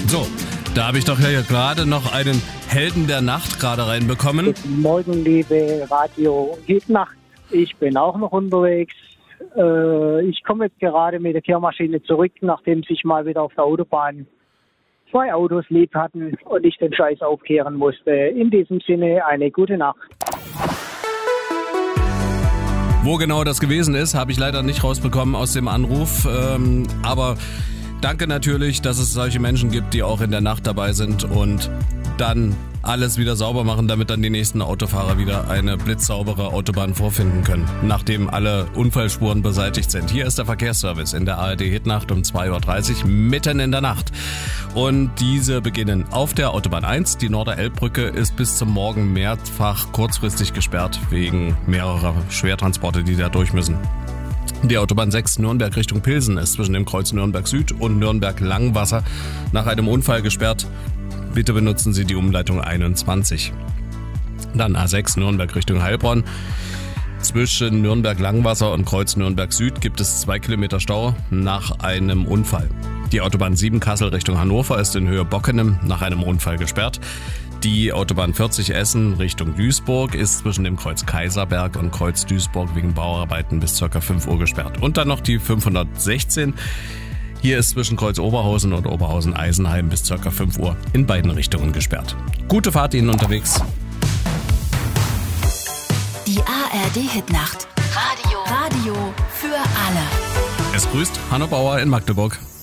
So, da habe ich doch ja gerade noch einen Helden der Nacht gerade reinbekommen. Guten Morgen, liebe Radio Hitnacht. Ich bin auch noch unterwegs. Ich komme jetzt gerade mit der Kehrmaschine zurück, nachdem sich mal wieder auf der Autobahn 2 Autos lieb hatten und ich den Scheiß aufkehren musste. In diesem Sinne eine gute Nacht. Wo genau das gewesen ist, habe ich leider nicht rausbekommen aus dem Anruf. Aber danke natürlich, dass es solche Menschen gibt, die auch in der Nacht dabei sind und dann alles wieder sauber machen, damit dann die nächsten Autofahrer wieder eine blitzsaubere Autobahn vorfinden können, nachdem alle Unfallspuren beseitigt sind. Hier ist der Verkehrsservice in der ARD Hitnacht um 2.30 Uhr mitten in der Nacht. Und diese beginnen auf der Autobahn 1. Die Norderelbbrücke ist bis zum Morgen mehrfach kurzfristig gesperrt wegen mehrerer Schwertransporte, die da durch müssen. Die Autobahn 6 Nürnberg Richtung Pilsen ist zwischen dem Kreuz Nürnberg Süd und Nürnberg Langwasser nach einem Unfall gesperrt. Bitte benutzen Sie die Umleitung 21. Dann A6 Nürnberg Richtung Heilbronn. Zwischen Nürnberg Langwasser und Kreuz Nürnberg Süd gibt es 2 Kilometer Stau nach einem Unfall. Die Autobahn 7 Kassel Richtung Hannover ist in Höhe Bockenem nach einem Unfall gesperrt. Die Autobahn 40 Essen Richtung Duisburg ist zwischen dem Kreuz Kaiserberg und Kreuz Duisburg wegen Bauarbeiten bis ca. 5 Uhr gesperrt. Und dann noch die 516. Hier ist zwischen Kreuz Oberhausen und Oberhausen-Eisenheim bis ca. 5 Uhr in beiden Richtungen gesperrt. Gute Fahrt Ihnen unterwegs. Die ARD Hitnacht. Radio für alle. Es grüßt Hanno Bauer in Magdeburg.